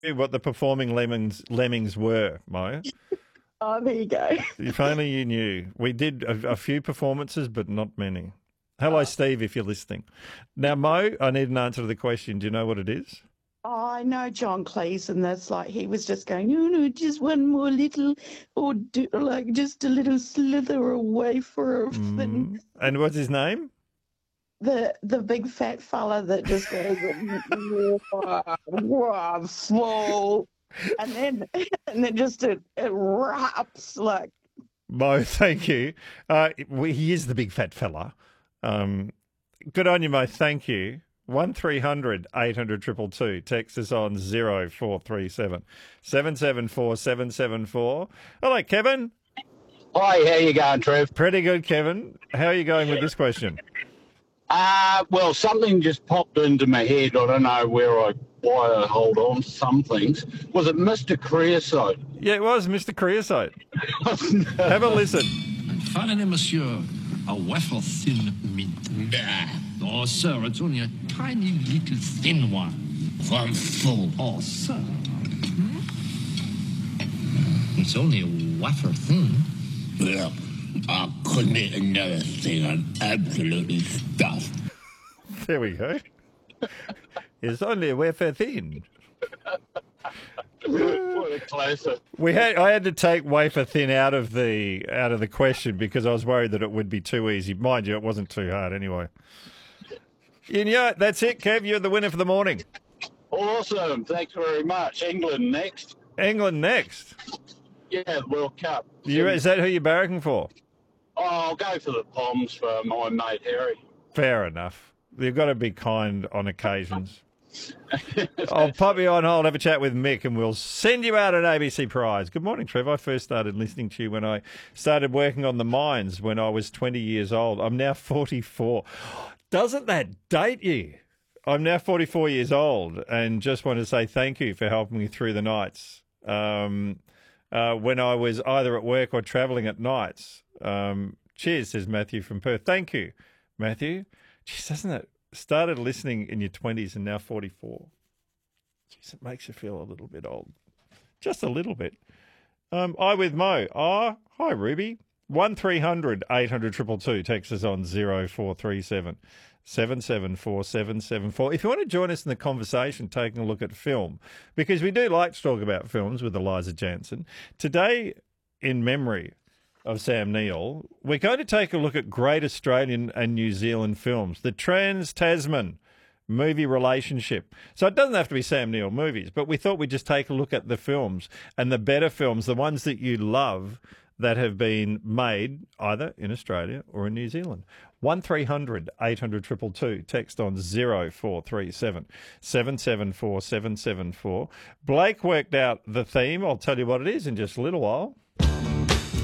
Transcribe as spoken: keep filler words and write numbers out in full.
What the performing lemmings lemmings were, Mo. Oh, there you go. If only you knew. We did a, a few performances, but not many. Hello, Steve, if you're listening. Now, Mo, I need an answer to the question. Do you know what it is? Oh, I know John Cleese, and that's like he was just going, no, no, just one more little, or do, like just a little slither away for a thin. Mm. And what's his name? The the big fat fella that just goes, wow, wow, full, and then and then just it, it wraps like. Mo, thank you. Uh, we, he is the big fat fella. Um, good on you, Mo. Thank you. One three hundred eight hundred two two two. Text us on zero four three seven seven seven four seven seven four. Hello, Kevin. Hi, how you going, Trev? Pretty good, Kevin. How are you going with this question? Uh, well, something just popped into my head. I don't know where I why I hold on to some things. Was it Mister Creosote? Yeah, it was Mister Creosote. Have a listen. Finally, monsieur, a wafer thin mint. Oh, sir, it's only a tiny little thin one. One full. Oh, sir. Hmm? It's only a wafer thin. Well, I couldn't eat another thing. I'm absolutely stuffed. There we go. It's only a wafer thin. Put it closer. We had I had to take wafer thin out of the out of the question because I was worried that it would be too easy. Mind you, it wasn't too hard anyway. And yeah, that's it, Kev. You're the winner for the morning. Awesome. Thanks very much. England next. England next. Yeah, the World Cup. You, is that who you're barracking for? Oh, I'll go for the Poms for my mate Harry. Fair enough. You've got to be kind on occasions. I'll pop you on hold, have a chat with Mick, and we'll send you out an A B C prize. Good morning, Trev. I first started listening to you when I started working on the mines when I was twenty years old. I'm now forty-four. Doesn't that date you? I'm now forty-four years old and just want to say thank you for helping me through the nights um, uh, when I was either at work or travelling at nights. Um, cheers, says Matthew from Perth. Thank you, Matthew. Jeez, doesn't it? Started listening in your twenties and now forty-four. Jeez, it makes you feel a little bit old. Just a little bit. Um, I with Mo. Ah, oh, hi, Ruby. one three hundred eight hundred two two two. Text us on zero four three seven seven seven four seven seven four. If you want to join us in the conversation, taking a look at film, because we do like to talk about films with Eliza Jansen. Today, in memory of Sam Neill, we're going to take a look at great Australian and New Zealand films, the Trans-Tasman movie relationship. So it doesn't have to be Sam Neill movies, but we thought we'd just take a look at the films and the better films, the ones that you love that have been made either in Australia or in New Zealand. one three hundred eight hundred two two two. Text on zero four three seven seven seven four seven seven four. Blake worked out the theme. I'll tell you what it is in just a little while.